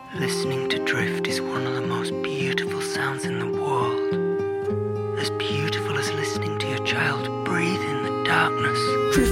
Listening to drift is one of the most beautiful sounds in the